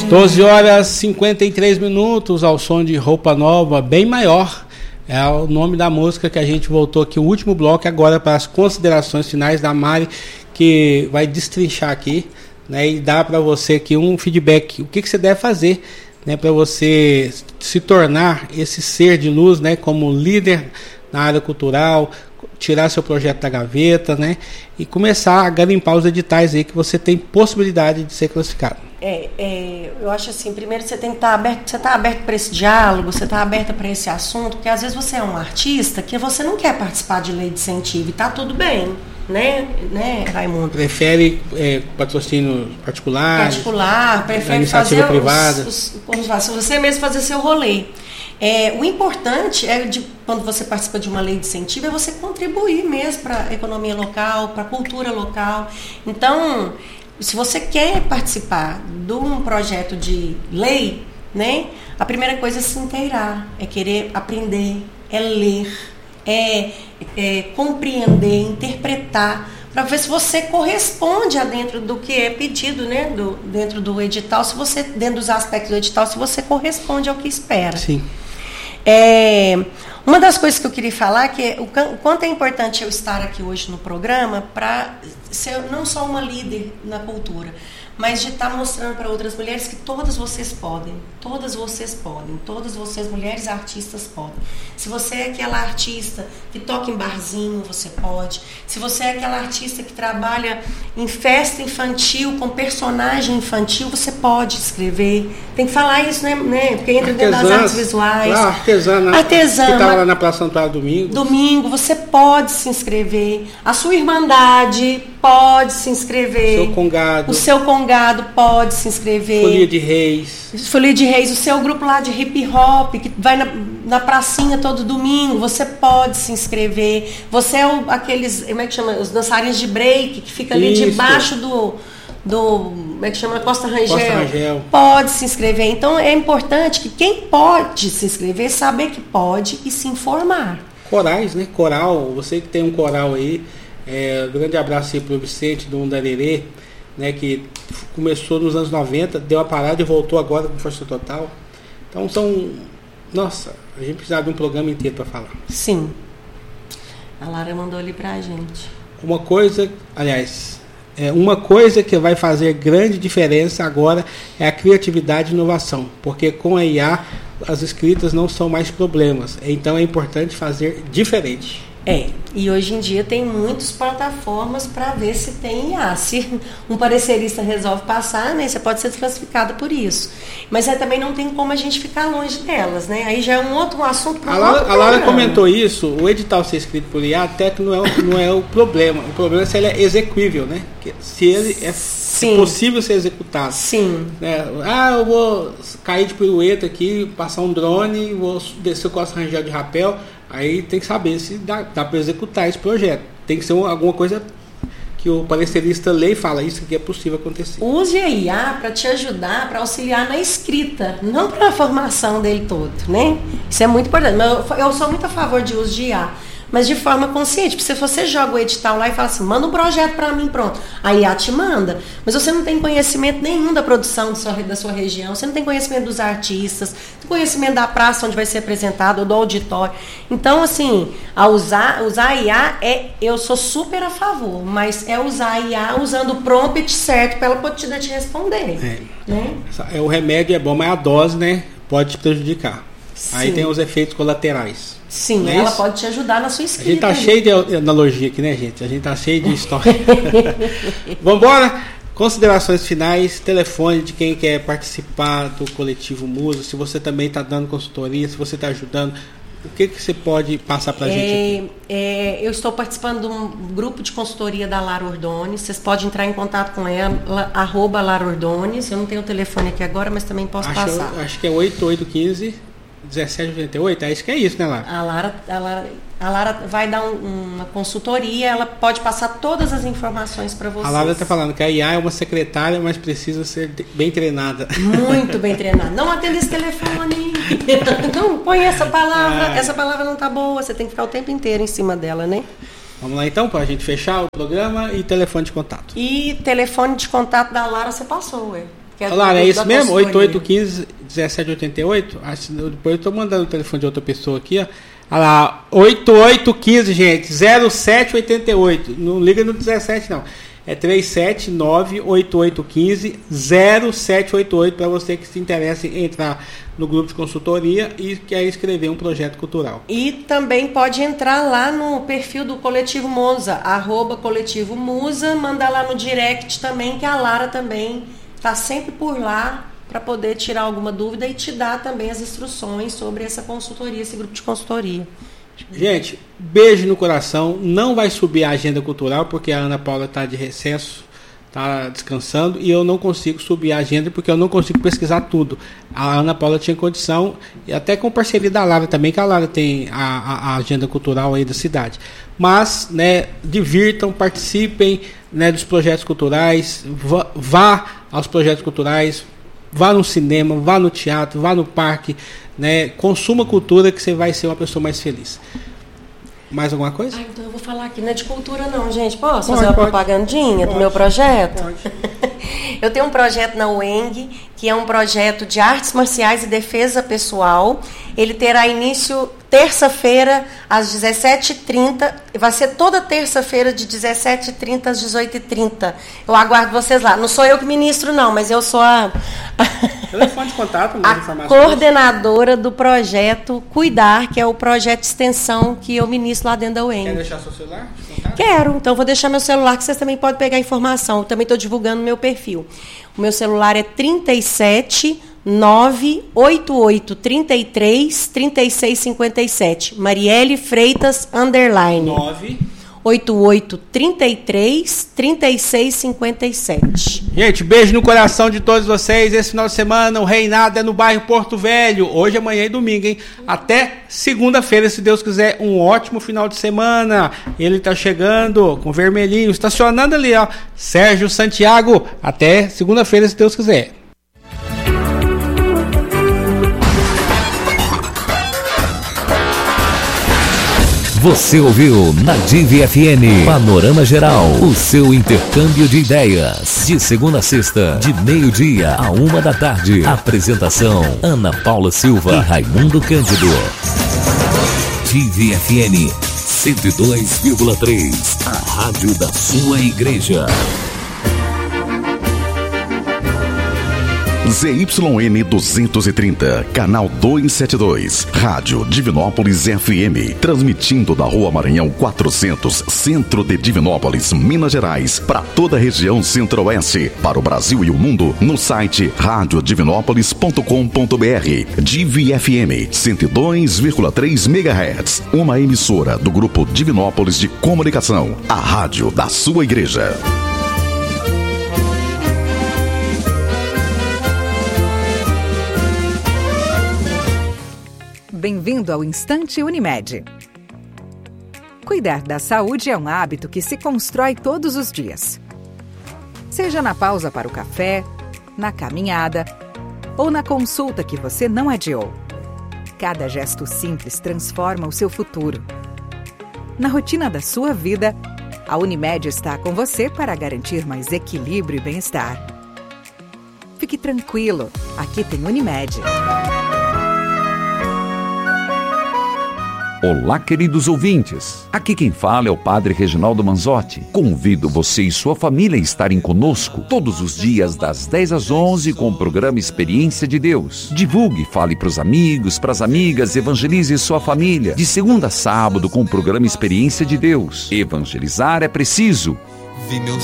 12 horas e 53 minutos ao som de Roupa Nova, bem maior. É o nome da música que a gente voltou aqui, o último bloco, agora para as considerações finais da Mari, que vai destrinchar aqui, né, e dar para você aqui um feedback, o que você deve fazer, né, para você se tornar esse ser de luz, né, como líder na área cultural, tirar seu projeto da gaveta, né, e começar a garimpar os editais aí que você tem possibilidade de ser classificado. Eu acho assim, primeiro você tem que estar aberto, você está aberto para esse diálogo, você está aberta para esse assunto, porque às vezes você é um artista que você não quer participar de lei de incentivo e está tudo bem, né, Raimundo? Prefere patrocínio particular, prefere fazer se você mesmo fazer seu rolê. O importante quando você participa de uma lei de incentivo é você contribuir mesmo para a economia local, para a cultura local. Então, se você quer participar de um projeto de lei, né, a primeira coisa é se inteirar, é querer aprender, é ler, compreender, interpretar, para ver se você corresponde a dentro do que é pedido, né, dentro do edital, se você, dentro dos aspectos do edital, se você corresponde ao que espera. Sim. Uma das coisas que eu queria falar que o quanto é importante eu estar aqui hoje no programa para ser não só uma líder na cultura, mas de estar mostrando para outras mulheres que todas vocês podem, todas vocês mulheres artistas podem. Se você é aquela artista que toca em barzinho, você pode. Se você é aquela artista que trabalha em festa infantil, com personagem infantil, você pode escrever. Tem que falar isso, né? Porque entra dentro das artes visuais. Artesã, que está lá na Praça Antônio Domingo. Domingo, você pode se inscrever. A sua irmandade pode se inscrever. O seu congado pode se inscrever. Folia de Reis. O seu grupo lá de hip hop, que vai na pracinha todo domingo, você pode se inscrever. Você é aqueles, como é que chama? Os dançarinos de break, que fica ali debaixo do como é que chama? Costa Rangel. Pode se inscrever. Então é importante que quem pode se inscrever, saber que pode e se informar. Corais, né? Coral, você que tem um coral aí, um grande abraço aí pro Vicente, do Undarerê, né? Que começou nos anos 90, deu a parada e voltou agora com força total. Então nossa, a gente precisava de um programa inteiro para falar. Sim. A Lara mandou ali pra gente. Uma coisa que vai fazer grande diferença agora é a criatividade e inovação, porque com a IA as escritas não são mais problemas, então é importante fazer diferente. E hoje em dia tem muitas plataformas para ver se tem IA. Se um parecerista resolve passar, né, você pode ser desclassificado por isso. Mas também não tem como a gente ficar longe delas, né? Aí já é um outro assunto para a Lara comentou isso, o edital ser escrito por IA até que não é o problema. O problema é se ele é execuível, né? Se ele é possível ser executado. Sim. Né? Eu vou cair de pirueta aqui, passar um drone, vou descer o Costa Rangel de rapel. Aí tem que saber se dá para executar esse projeto. Tem que ser alguma coisa que o parecerista lê e fala, isso aqui é possível acontecer. Use a IA para te ajudar, para auxiliar na escrita, não para a formação dele todo, né? Isso é muito importante. Eu sou muito a favor de uso de IA, mas de forma consciente. Porque se você joga o edital lá e fala assim, manda um projeto para mim, pronto. A IA te manda, mas você não tem conhecimento nenhum da produção da sua região, você não tem conhecimento dos artistas, não tem conhecimento da praça onde vai ser apresentado, ou do auditório. Então, assim, usar a IA, eu sou super a favor, mas é usar a IA usando o prompt certo para ela poder te responder. Né? O remédio é bom, mas a dose, né, pode te prejudicar. Sim. Aí tem os efeitos colaterais. Sim, ela pode te ajudar na sua escrita. A gente tá cheio de analogia aqui, né, gente? A gente tá cheio de história. Vambora? Considerações finais, telefone de quem quer participar do Coletivo Musa, se você também está dando consultoria, se você está ajudando, o que você pode passar para a gente aqui? Eu estou participando de um grupo de consultoria da Lara Ordones, vocês podem entrar em contato com ela, @Lara Ordones, eu não tenho o telefone aqui agora, mas também posso passar. Acho que é 8815-1788, acho que é isso, né, Lara? A Lara vai dar uma consultoria, ela pode passar todas as informações para vocês. A Lara está falando que a IA é uma secretária, mas precisa ser bem treinada. Muito bem treinada. Não atenda esse telefone. Não põe essa palavra. Essa palavra não tá boa. Você tem que ficar o tempo inteiro em cima dela, né? Vamos lá então, para a gente fechar o programa e telefone de contato. E telefone de contato da Lara você passou, ué. Lara, é isso mesmo? 8815-1788? Depois eu estou mandando o telefone de outra pessoa aqui, ó. Olha lá, 8815, gente, 0788. Não liga no 17, não. É 379-8815-0788 para você que se interessa em entrar no grupo de consultoria e quer escrever um projeto cultural. E também pode entrar lá no perfil do Coletivo Musa, @Coletivo Musa, mandar lá no direct também, que a Lara também está sempre por lá para poder tirar alguma dúvida e te dar também as instruções sobre essa consultoria, esse grupo de consultoria. Gente, beijo no coração. Não vai subir a agenda cultural porque a Ana Paula está de recesso, está descansando, e eu não consigo subir a agenda porque eu não consigo pesquisar tudo. A Ana Paula tinha condição, e até com parceria da Lara também, que a Lara tem a agenda cultural aí da cidade. Mas, né, divirtam, participem, né, dos projetos culturais, vá aos projetos culturais, vá no cinema, vá no teatro, vá no parque, né? Consuma cultura que você vai ser uma pessoa mais feliz. Mais alguma coisa? Então eu vou falar aqui, não é de cultura não, gente. Posso fazer uma propagandinha do meu projeto? Pode. Eu tenho um projeto na UENG, que é um projeto de artes marciais e defesa pessoal. Ele terá início terça-feira, às 17h30. Vai ser toda terça-feira, de 17h30 às 18h30. Eu aguardo vocês lá. Não sou eu que ministro, não, mas eu sou a telefone de contato, mais informações. Coordenadora do projeto Cuidar, que é o projeto de extensão que eu ministro lá dentro da UENG. Quer deixar seu celular? Quero, então vou deixar meu celular, que vocês também podem pegar informação. Eu também estou divulgando meu perfil. O meu celular é 37 988 33 36 57. Marielle Freitas _ 88 33 36 57. Gente, beijo no coração de todos vocês. Esse final de semana o reinado é no bairro Porto Velho. Hoje, amanhã e domingo, hein? Até segunda-feira, se Deus quiser. Um ótimo final de semana. Ele tá chegando com vermelhinho, estacionando ali, ó. Sérgio Santiago. Até segunda-feira, se Deus quiser. Você ouviu na Div FM Panorama Geral, o seu intercâmbio de ideias. De segunda a sexta, de 12h a 13h. Apresentação: Ana Paula Silva e Raimundo Cândido. Div FM 102,3, a rádio da sua igreja. ZYN 230, canal 272, Rádio Divinópolis FM, transmitindo da Rua Maranhão 400, centro de Divinópolis, Minas Gerais, para toda a região centro-oeste, para o Brasil e o mundo, no site radiodivinópolis.com.br. Div FM 102,3 MHz, uma emissora do Grupo Divinópolis de Comunicação, a rádio da sua igreja. Bem-vindo ao Instante Unimed. Cuidar da saúde é um hábito que se constrói todos os dias. Seja na pausa para o café, na caminhada ou na consulta que você não adiou. Cada gesto simples transforma o seu futuro. Na rotina da sua vida, a Unimed está com você para garantir mais equilíbrio e bem-estar. Fique tranquilo, aqui tem Unimed. Olá, queridos ouvintes. Aqui quem fala é o Padre Reginaldo Manzotti. Convido você e sua família a estarem conosco todos os dias das 10 às 11 com o programa Experiência de Deus. Divulgue, fale para os amigos, para as amigas, evangelize sua família. De segunda a sábado com o programa Experiência de Deus. Evangelizar é preciso.